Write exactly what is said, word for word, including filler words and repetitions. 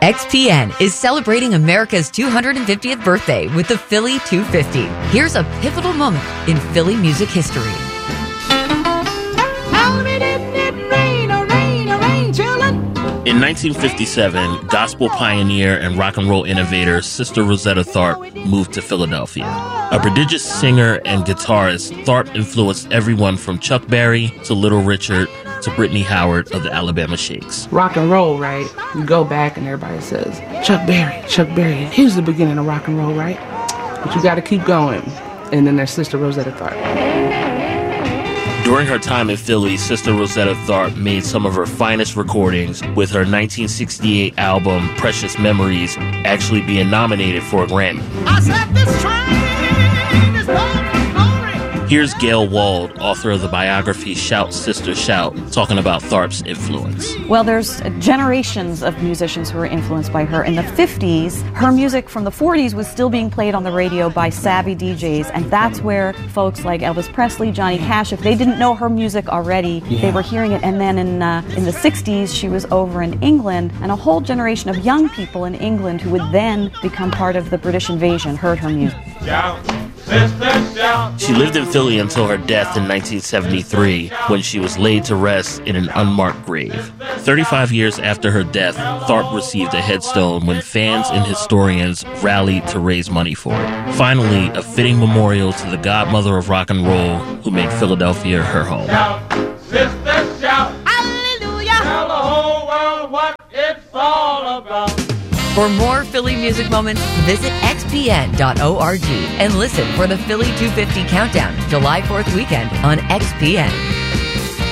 X P N is celebrating America's two hundred fiftieth birthday with the Philly two fifty. Here's a pivotal moment in Philly music history. In nineteen fifty-seven, gospel pioneer and rock and roll innovator Sister Rosetta Tharpe moved to Philadelphia. A prodigious singer and guitarist, Tharpe influenced everyone from Chuck Berry to Little Richard to Brittany Howard of the Alabama Shakes. Rock and roll, right? You go back and everybody says, Chuck Berry, Chuck Berry. Here's the beginning of rock and roll, right? But you got to keep going. And then there's Sister Rosetta Tharpe. During her time in Philly, Sister Rosetta Tharpe made some of her finest recordings, with her nineteen sixty-eight album, Precious Memories, actually being nominated for a Grammy. I said this train is going to glory. Here's Gail Wald, author of the biography Shout, Sister, Shout, talking about Tharpe's influence. Well, there's generations of musicians who were influenced by her. In the fifties, her music from the forties was still being played on the radio by savvy D Js, and that's where folks like Elvis Presley, Johnny Cash, if they didn't know her music already, yeah. they were hearing it. And then in uh, in the sixties, she was over in England, and a whole generation of young people in England who would then become part of the British invasion heard her music. Yeah. She lived in Philly until her death in nineteen seventy-three, when she was laid to rest in an unmarked grave. thirty-five years after her death, Tharpe received a headstone when fans and historians rallied to raise money for it. Finally, a fitting memorial to the godmother of rock and roll who made Philadelphia her home. Shout, sister, shout, hallelujah, tell the whole world what it's all about. For more Philly music moments, visit x p n dot org and listen for the Philly two fifty Countdown July fourth weekend on X P N.